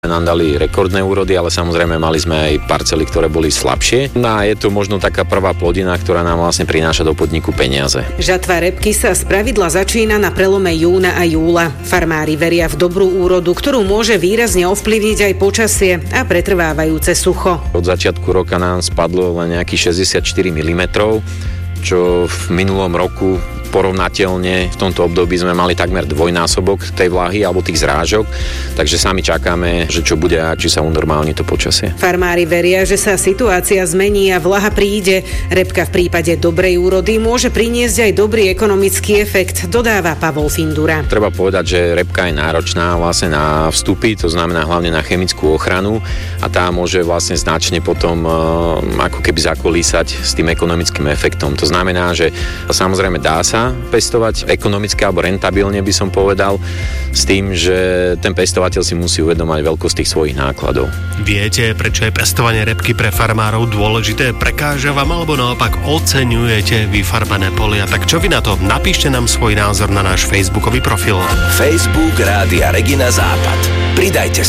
Nám dali rekordné úrody, ale samozrejme mali sme aj parcely, ktoré boli slabšie. No a je to možno taká prvá plodina, ktorá nám vlastne prináša do podniku peniaze. Žatva repky sa spravidla začína na prelome júna a júla. Farmári veria v dobrú úrodu, ktorú môže výrazne ovplyvniť aj počasie a pretrvávajúce sucho. Od začiatku roka nám spadlo len nejakých 64 mm, čo v minulom roku porovnateľne v tomto období sme mali takmer dvojnásobok tej vlahy alebo tých zrážok, takže sami čakáme, že čo bude a či sa unormálni to počasie. Farmári veria, že sa situácia zmení a vlaha príde. Repka v prípade dobrej úrody môže priniesť aj dobrý ekonomický efekt, dodáva Pavol Findura. Treba povedať, že repka je náročná vlastne na vstupy, to znamená hlavne na chemickú ochranu a tá môže vlastne značne potom ako keby zakolísať s tým ekonomickým efektom. To znamená, že samozrejme dá sa pestovať ekonomicky alebo rentabilne, by som povedal, s tým, že ten pestovateľ si musí uvedomať veľkosť tých svojich nákladov. Viete, prečo je pestovanie repky pre farmárov dôležité? Prekáža vám alebo naopak oceňujete vyfarbané polia? Tak čo vy na to? Napíšte nám svoj názor na náš facebookový profil. Facebook Rádia Regina Západ. Pridajte sa.